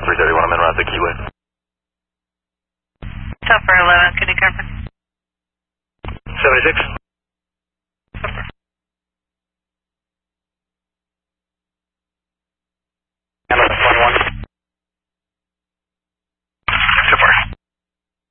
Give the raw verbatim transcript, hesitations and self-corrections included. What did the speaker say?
three thirty-one, I'm en route to Keyway. Tougher eleven, can you cover? seventy-six.